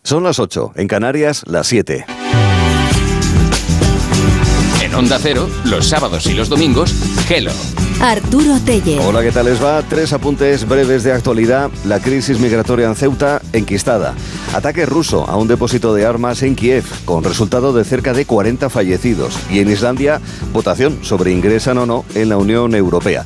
Son las 8, en Canarias las 7. En Onda Cero, los sábados y los domingos, Hello. Arturo Tellez. Hola, ¿qué tal les va? 3 apuntes breves de actualidad. La crisis migratoria en Ceuta enquistada. Ataque ruso a un depósito de armas en Kiev, con resultado de cerca de 40 fallecidos. Y en Islandia, votación sobre ingresan o no en la Unión Europea.